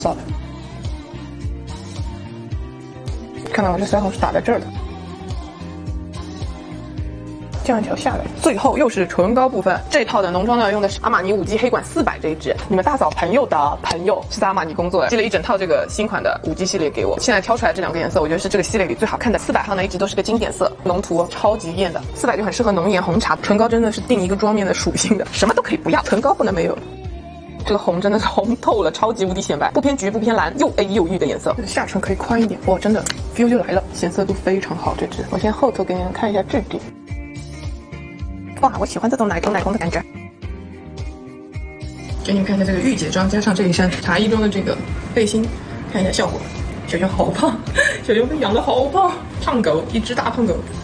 造的。看到我这腮红是打在这儿的，这样一条下来，最后又是唇膏部分。这套的浓妆料用的是阿玛尼5G 黑管400这一支，你们大嫂朋友的朋友是在阿玛尼工作的，寄了一整套这个新款的5G 系列给我。现在挑出来这2个颜色，我觉得是这个系列里最好看的。400号呢一直都是个经典色，浓涂超级艳的，400就很适合浓颜红茶。唇膏真的是定一个妆面的属性的，什么都可以不要，唇膏不能没有。这个红真的是红透了，超级无敌显白，不偏橘不偏蓝，又 A 又玉的颜色。下唇可以宽一点，哇，真的 feel 就来了，显色度非常好。这支我先后头给你们看一下质地。哇，我喜欢这种奶红奶红的感觉。给你们看一下这个御姐装，加上这一身茶衣装的这个背心，看一下效果。小熊好胖，小熊被养的好胖，胖狗，一只大胖狗。